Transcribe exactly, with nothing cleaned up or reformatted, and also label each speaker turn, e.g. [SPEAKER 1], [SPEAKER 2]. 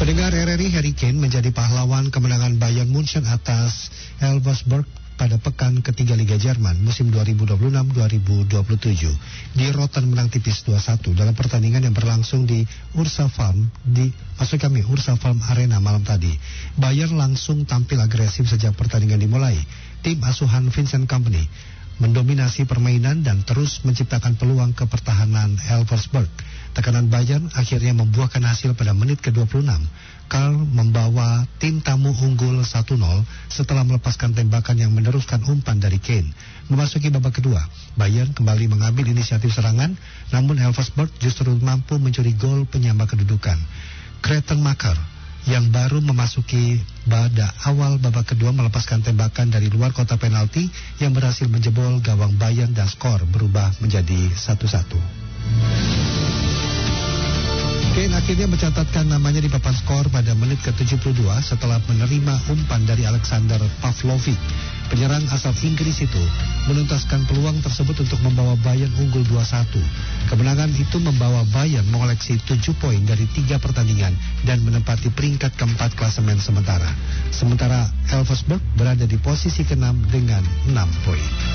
[SPEAKER 1] Pendengar R R I, Harry Kane menjadi pahlawan kemenangan Bayern Munchen atas Elversberg pada pekan ketiga Liga Jerman musim dua ribu dua puluh enam dua ribu dua puluh tujuh. Di Rotten menang tipis dua satu dalam pertandingan yang berlangsung di Ursa Farm di maksud kami Ursa Farm Arena malam tadi. Bayern langsung tampil agresif sejak pertandingan dimulai. Tim asuhan Vincent Kompany mendominasi permainan dan terus menciptakan peluang ke pertahanan Elversberg. Tekanan Bayern akhirnya membuahkan hasil pada menit ke dua puluh enam. Karl membawa tim tamu unggul satu nol setelah melepaskan tembakan yang meneruskan umpan dari Kane. Memasuki babak kedua, Bayern kembali mengambil inisiatif serangan, namun Elversberg justru mampu mencuri gol penyambang kedudukan. Kretenmacher yang baru memasuki pada awal babak kedua melepaskan tembakan dari luar kotak penalti yang berhasil menjebol gawang Bayern dan skor berubah menjadi satu satu. Kane akhirnya mencatatkan namanya di papan skor pada menit ke tujuh puluh dua setelah menerima umpan dari Alexander Pavlovic. Penyerang asal Inggris itu menuntaskan peluang tersebut untuk membawa Bayern unggul dua satu. Kemenangan itu membawa Bayern mengoleksi tujuh poin dari tiga pertandingan dan menempati peringkat keempat klasemen sementara. Sementara Elversberg berada di posisi keenam dengan enam poin.